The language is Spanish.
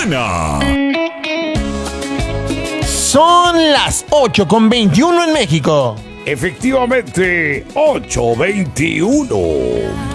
semana. Son las 8:21 en México. Efectivamente, 8:21.